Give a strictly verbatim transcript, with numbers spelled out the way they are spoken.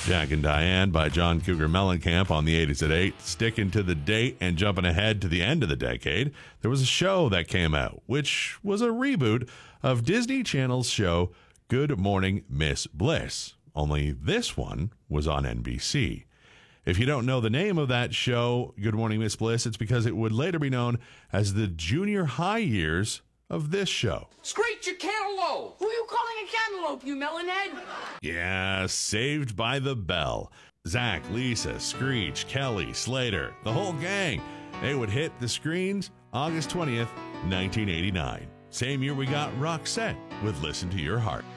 Jack and Diane by John Cougar Mellencamp on the eighties at eight. Sticking to the date and jumping ahead to the end of the decade, there was a show that came out, which was a reboot of Disney Channel's show Good Morning Miss Bliss. Only this one was on N B C. If you don't know the name of that show, Good Morning Miss Bliss, it's because it would later be known as the junior high years of this show. Screech your cantaloupe! Who are you calling a cantaloupe, you melonhead? Yeah, Saved by the Bell. Zach, Lisa, Screech, Kelly, Slater, the whole gang. They would hit the screens August twentieth, nineteen eighty-nine. Same year we got Roxette with Listen to Your Heart.